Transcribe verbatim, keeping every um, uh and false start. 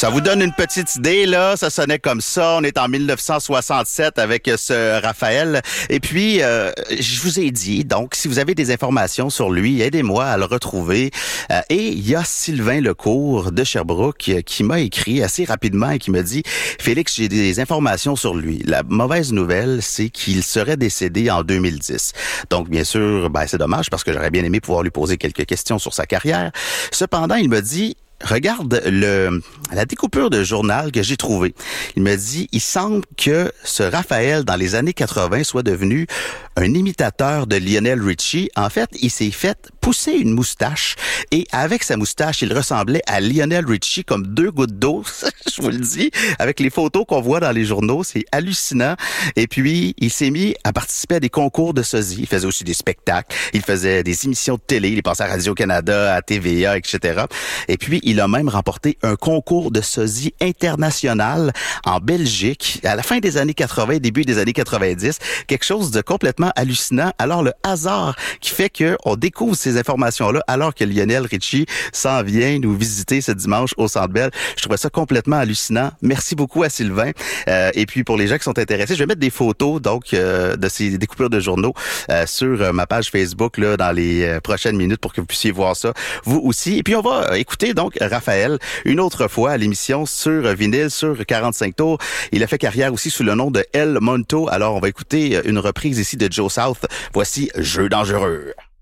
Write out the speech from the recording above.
Ça vous donne une petite idée, là. Ça sonnait comme ça. On est en mille neuf cent soixante-sept avec ce Raphaël. Et puis, euh, je vous ai dit, donc, si vous avez des informations sur lui, aidez-moi à le retrouver. Euh, et il y a Sylvain Lecourt de Sherbrooke qui m'a écrit assez rapidement et qui me dit « Félix, j'ai des informations sur lui. La mauvaise nouvelle, c'est qu'il serait décédé en deux mille dix. » Donc, bien sûr, ben, c'est dommage parce que j'aurais bien aimé pouvoir lui poser quelques questions sur sa carrière. Cependant, il me dit... Regarde le la découpure de journal que j'ai trouvé. Il me dit, il semble que ce Raphaël, dans les années quatre-vingt, soit devenu un imitateur de Lionel Richie. En fait, il s'est fait pousser une moustache et avec sa moustache, il ressemblait à Lionel Richie comme deux gouttes d'eau. Je vous le dis, avec les photos qu'on voit dans les journaux, c'est hallucinant. Et puis, il s'est mis à participer à des concours de sosie. Il faisait aussi des spectacles. Il faisait des émissions de télé. Il est passé à Radio-Canada, à T V A, et cetera. Et puis, il a même remporté un concours de sosie international en Belgique à la fin des années quatre-vingt, début des années quatre-vingt-dix. Quelque chose de complètement hallucinant. Alors, le hasard qui fait qu'on découvre ces informations-là alors que Lionel Richie s'en vient nous visiter ce dimanche au Centre Bell. Je trouvais ça complètement hallucinant. Merci beaucoup à Sylvain. Euh, et puis, pour les gens qui sont intéressés, je vais mettre des photos donc euh, de ces découpures de journaux euh, sur euh, ma page Facebook là dans les euh, prochaines minutes pour que vous puissiez voir ça, vous aussi. Et puis, on va euh, écouter donc Raphaël une autre fois à l'émission sur vinyle, sur quarante-cinq tours. Il a fait carrière aussi sous le nom de El Monto. Alors, on va écouter une reprise ici de Joe South. Voici Jeu dangereux.